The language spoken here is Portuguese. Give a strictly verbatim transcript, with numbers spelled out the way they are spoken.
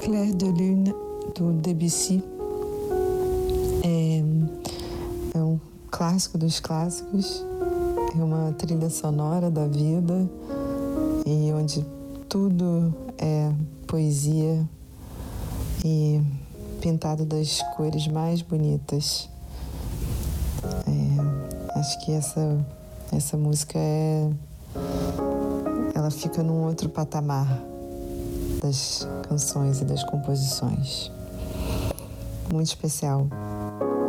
Clair de Lune, do Debussy. É, é um clássico dos clássicos, é uma trilha sonora da vida, e onde tudo é poesia e pintado das cores mais bonitas. É, acho que essa, essa música é... ela fica num outro patamar das canções e das composições. Muito especial.